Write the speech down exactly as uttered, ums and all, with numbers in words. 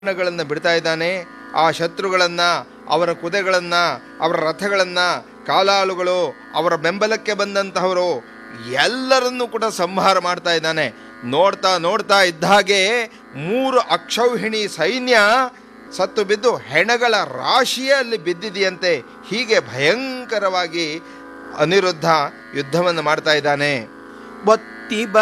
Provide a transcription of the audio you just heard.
ಬಾಣಗಳನ್ನು ಬಿಡ್ತಾ ಇದ್ದಾನೆ. ಆ ಶತ್ರುಗಳನ್ನು, ಅವರ ಕುದುರೆಗಳನ್ನು, ಅವರ ರಥಗಳನ್ನು, ಕಾಲಾಳುಗಳು, ಅವರ ಬೆಂಬಲಕ್ಕೆ ಬಂದಂತಹವರು ಎಲ್ಲರನ್ನೂ ಕೂಡ ಸಂಹಾರ ಮಾಡ್ತಾ ಇದ್ದಾನೆ. ನೋಡ್ತಾ ನೋಡ್ತಾ ಇದ್ದ ಹಾಗೆ ಮೂರು ಅಕ್ಷೌಹಿಣಿ ಸೈನ್ಯ ಸತ್ತು ಬಿದ್ದು ಹೆಣಗಳ ರಾಶಿಯೇ ಅಲ್ಲಿ ಬಿದ್ದಿದೆಯಂತೆ. ಹೀಗೆ ಭಯಂಕರವಾಗಿ ಅನಿರುದ್ಧ ಯುದ್ಧವನ್ನು ಮಾಡ್ತಾ ಇದ್ದಾನೆ. ಬೊತ್ತಿ